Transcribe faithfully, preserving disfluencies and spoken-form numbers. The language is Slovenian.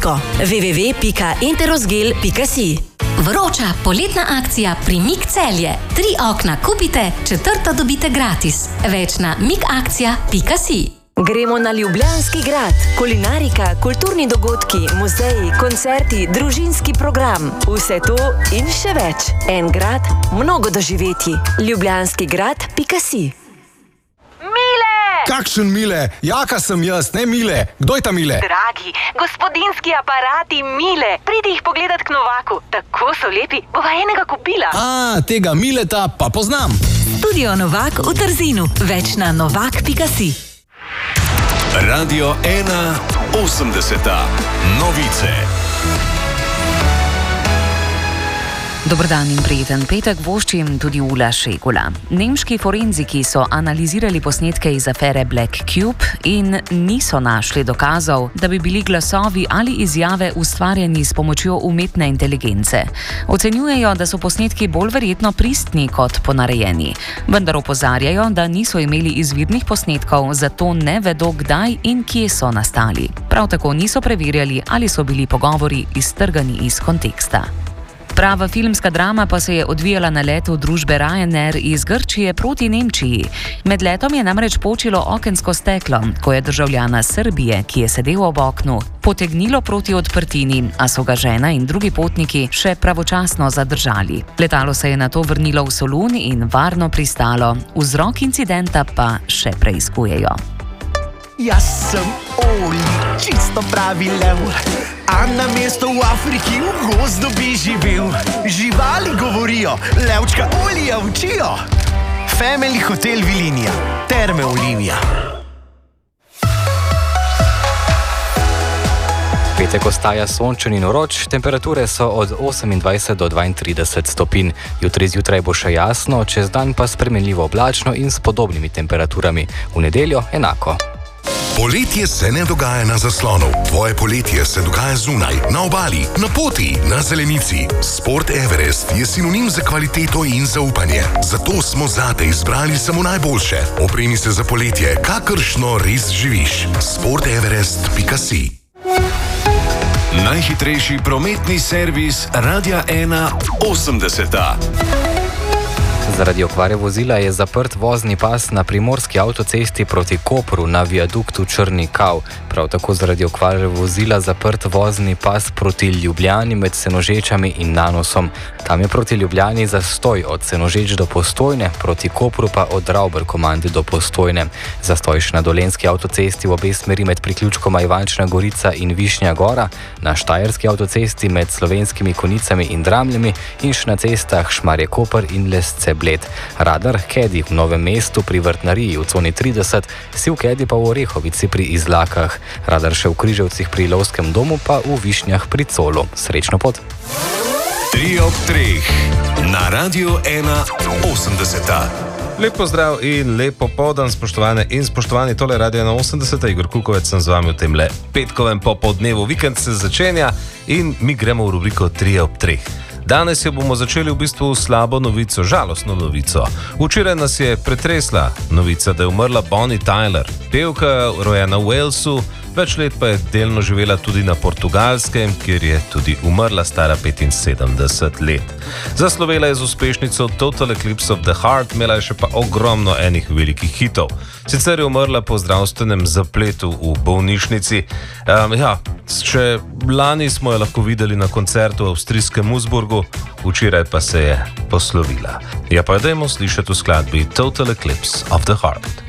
Slovensko. w w w pika interosgel pika si. Vroča poletna akcija pri Mik Celje. Tri okna kupite, četrto dobite gratis. Več na mikakcija pika si. Gremo na Ljubljanski grad. Kulinarika, kulturni dogodki, muzeji, koncerti, družinski program. Vse to in še več. En grad, mnogo doživeti. ljubljanski grad pika si. Kakšen Mile? Jaka sem jaz, ne Mile. Kdo je ta Mile? Dragi, gospodinski aparati Mile. Pridi jih pogledat k Novaku. Tako so lepi, bova enega kupila. A, tega Mileta pa poznam. Studio Novak v Trzinu. Več na novak pika si. Radio ena osemdeseta. Novice. Dobrodan in prijeten petek voščim tudi Ula Šegula. Nemški forenziki so analizirali posnetke iz afere Black Cube in niso našli dokazov, da bi bili glasovi ali izjave ustvarjeni s pomočjo umetne inteligence. Ocenjujejo, da so posnetki bolj verjetno pristni kot ponarejeni. Vendar opozarjajo, da niso imeli izvirnih posnetkov, zato ne vedo, kdaj in kje so nastali. Prav tako niso preverjali, ali so bili pogovori iztrgani iz konteksta. Prava filmska drama pa se je odvijala na letu družbe Ryanair iz Grčije proti Nemčiji. Med letom je namreč počilo okensko steklo, ko je državljana Srbije, ki je sedel ob oknu, potegnilo proti odprtini, a so ga žena in drugi potniki še pravočasno zadržali. Letalo se je nato vrnilo v Solun in varno pristalo. Vzrok incidenta pa še preiskujejo. Jaz sem Oli, čisto pravi lev, a na mesto v Afriki v gozdu bi živel. Živali govorijo, levčka Olija učijo. Family Hotel Vilinija, Terme Olimija. Petek ostaja sončen in vroč, temperature so od osemindvajset do dvaintrideset stopinj. Jutri zjutraj bo še jasno, čez dan pa spremenljivo oblačno in s podobnimi temperaturami. V nedeljo enako. Poletje se ne dogaja na zaslonu. Tvoje poletje se dogaja zunaj, na obali, na poti, na zelenici. Sport Everest je sinonim za kvaliteto in zaupanje. Zato smo zate izbrali samo najboljše. Opremi se za poletje, kakršno res živiš. sport everest pika si. Najhitrejši prometni servis Radia ena osemdeseta. Zaradi okvare vozila je zaprt vozni pas na primorski avtocesti proti Kopru na viaduktu Črni Kav. Prav tako zaradi okvare vozila zaprt vozni pas proti Ljubljani med Senožečami in Nanosom. Tam je proti Ljubljani zastoj od Senožeč do Postojne, proti Kopru pa od Ravberkomande do Postojne. Zastoj še na dolenski avtocesti v obe smeri med priključkoma Ivančna Gorica in Višnja Gora, na štajerski avtocesti med Slovenskimi Konicami in Dramljami in še na cestah Šmarje Koper in Lesce Bled. Radar Kedi v Novem mestu pri Vrtnariji v coni trideset, Siv Kedi pa v Orehovici pri Izlakah. Radar še v Križevcih pri Lovskem domu pa v Višnjah pri Colu. Srečno pot! Tri ob treh na Radio ena osemdeseta. Lep pozdrav in lep popoldan, spoštovane in spoštovani, tole Radio ena osemdeseta, Igor Kukovec sem z vami v tem le petkovem popoldnevu. Vikend se začenja in mi gremo v rubriko Tri ob treh. Danes jo bomo začeli v bistvu slabo novico, žalostno novico. Včeraj nas je pretresla novica, da je umrla Bonnie Tyler, pevka, rojena v Walesu, več let pa je delno živela tudi na Portugalskem, kjer je tudi umrla stara petinsedemdeset let. Zaslovela je z uspešnico Total Eclipse of the Heart, imela je še pa ogromno enih velikih hitov. Sicer je umrla po zdravstvenem zapletu v bolnišnici. Um, ja, še lani smo jo lahko videli na koncertu v avstrijskem Musburgu, včeraj pa se je poslovila. Ja, pa dajmo slišati v skladbi Total Eclipse of the Heart.